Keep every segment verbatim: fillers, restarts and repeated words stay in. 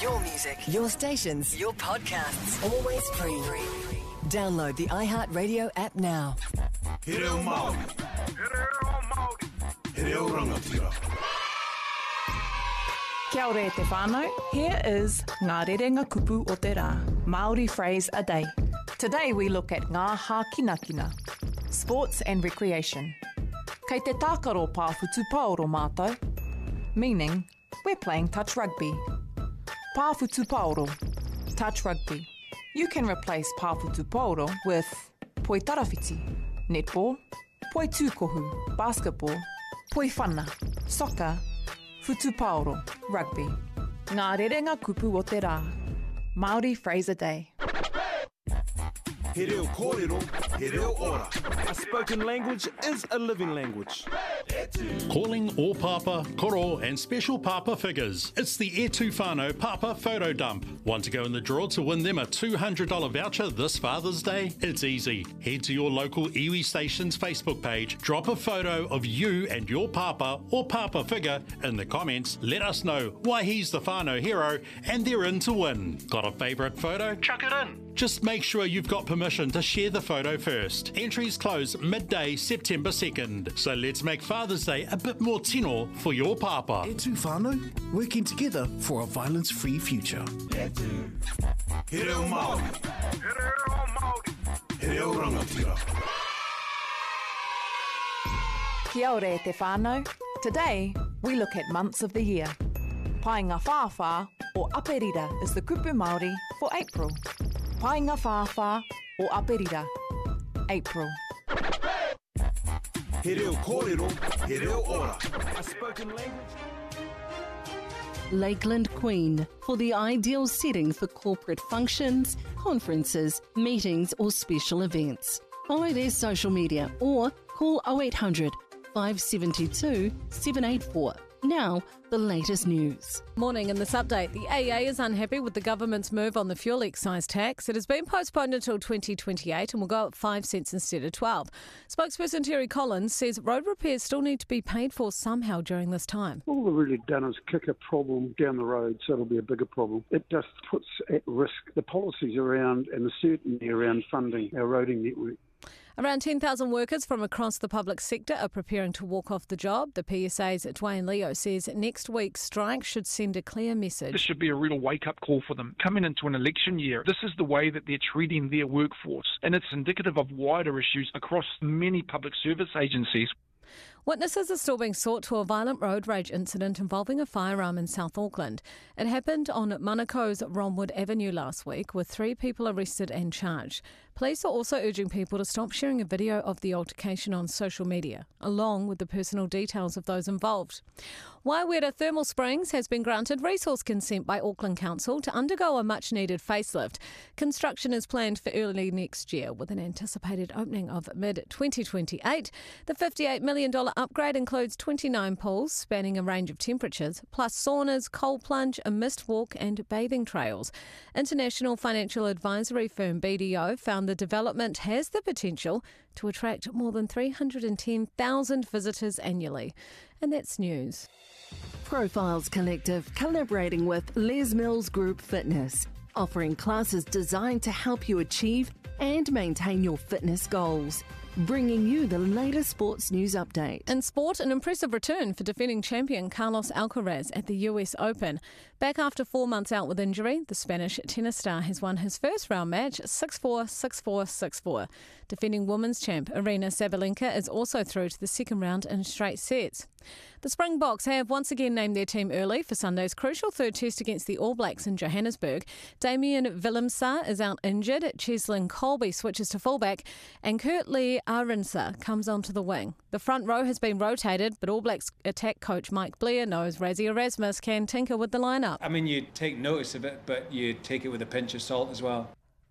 Your music, your stations, your podcasts, always free. Download the iHeartRadio app now. He reo Māori. He reo rangatira. Kia ora e te whānau. Here is Ngā Rerenga Kupu o te Rā, Māori phrase a day. Today we look at ngā hākinakina, sports and recreation. Kei te tākaro pāwhutu paoro mātou, meaning we're playing touch rugby. Pāwhutu paoro, touch rugby. You can replace pāwhutu paoro with poi tarawhiti, netball, poi tūkohu, basketball, poi whana, soccer, whutu paoro, rugby. Ngā Rerenga Kupu o te Rā, Māori phrase a day. He reo kōrero, he reo ora. A spoken language is a living language. Calling all Papa, Koro and special Papa figures. It's the E two Whānau Papa Photo Dump. Want to go in the draw to win them a two hundred dollars voucher this Father's Day? It's easy. Head to your local iwi Station's Facebook page, drop a photo of you and your Papa or Papa figure in the comments, let us know why he's the Whānau hero, and they're in to win. Got a favourite photo? Chuck it in. Just make sure you've got permission to share the photo first. Entries close midday September second. So let's make Father's Day a bit more tino for your Papa. E two Whānau, working together for a violence-free future. He reo Māori. He reo rangatira. Kia ora e te whānau. Today we look at months of the year. Painga Whāwhā or Aperira is the kupu Māori for April. Painga Whāwhā or Aperira, April. He reo kōrero, he reo ora. A spoken language. Lakeland Queen, for the ideal setting for corporate functions, conferences, meetings or special events. Follow their social media or call oh eight hundred, five seven two, seven eight four. Now, the latest news. Morning in this update. The A A is unhappy with the government's move on the fuel excise tax. It has been postponed until twenty twenty-eight and will go up five cents instead of twelve. Spokesperson Terry Collins says road repairs still need to be paid for somehow during this time. All they've really done is kick a problem down the road, so it'll be a bigger problem. It just puts at risk the policies around and the certainty around funding our roading network. Around ten thousand workers from across the public sector are preparing to walk off the job. The P S A's Dwayne Leo says next week's strike should send a clear message. This should be a real wake-up call for them. Coming into an election year, this is the way that they're treating their workforce, and it's indicative of wider issues across many public service agencies. Witnesses are still being sought to a violent road rage incident involving a firearm in South Auckland. It happened on Manako's Romwood Avenue last week, with three people arrested and charged. Police are also urging people to stop sharing a video of the altercation on social media, along with the personal details of those involved. Waiwera Thermal Springs has been granted resource consent by Auckland Council to undergo a much-needed facelift. Construction is planned for early next year, with an anticipated opening of mid twenty twenty-eight. The fifty-eight million dollars upgrade includes twenty-nine pools spanning a range of temperatures, plus saunas, cold plunge, a mist walk and bathing trails. International financial advisory firm B D O found the development has the potential to attract more than three hundred ten thousand visitors annually. And that's news. Profiles Collective collaborating with Les Mills Group Fitness, offering classes designed to help you achieve and maintain your fitness goals. Bringing you the latest sports news update. In sport, an impressive return for defending champion Carlos Alcaraz at the U S Open. Back after four months out with injury, the Spanish tennis star has won his first round match six four, six four, six four. Defending women's champ Aryna Sabalenka is also through to the second round in straight sets. The Springboks have once again named their team early for Sunday's crucial third test against the All Blacks in Johannesburg. Damien Willemse is out injured, Cheslin Colby switches to fullback, and Kurt Lee Arendse comes onto the wing. The front row has been rotated, but All Blacks attack coach Mike Blair knows Rassie Erasmus can tinker with the lineup. I mean, you take notice of it, but you take it with a pinch of salt as well.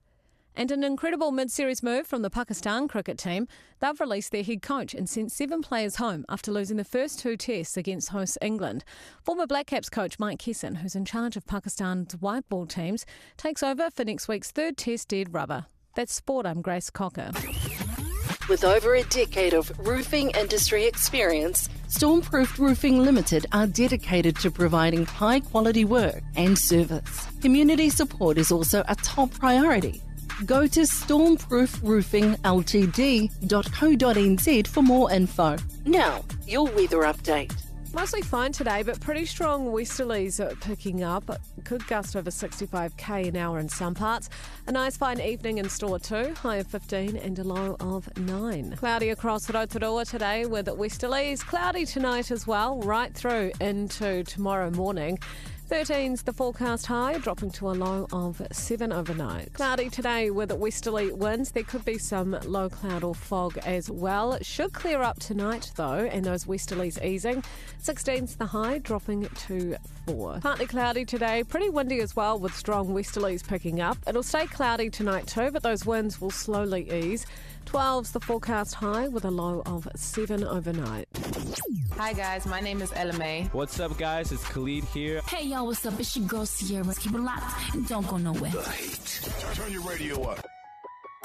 And an incredible mid-series move from the Pakistan cricket team. They've released their head coach and sent seven players home after losing the first two tests against host England. Former Black Caps coach Mike Kesson, who's in charge of Pakistan's white ball teams, takes over for next week's third test dead rubber. That's Sport, I'm Grace Cocker. With over a decade of roofing industry experience, Stormproof Roofing Limited are dedicated to providing high-quality work and service. Community support is also a top priority. Go to stormproof roofing l t d dot co dot n z for more info. Now, your weather update. Mostly fine today, but pretty strong westerlies are picking up. Could gust over sixty-five k an hour in some parts. A nice fine evening in store too. High of fifteen and a low of nine. Cloudy across Rotorua today with westerlies. Cloudy tonight as well, right through into tomorrow morning. thirteen's the forecast high, dropping to a low of seven overnight. Cloudy today with westerly winds. There could be some low cloud or fog as well. It should clear up tonight though, and those westerlies easing. sixteen's the high, dropping to four. Partly cloudy today, pretty windy as well with strong westerlies picking up. It'll stay cloudy tonight too, but those winds will slowly ease. twelve's the forecast high with a low of seven overnight. Hi guys, my name is Ella May. What's up guys, it's Khalid here. Hey y'all, what's up? It's your girl Sierra. Keep it locked and don't go nowhere. The Heat. Turn your radio up.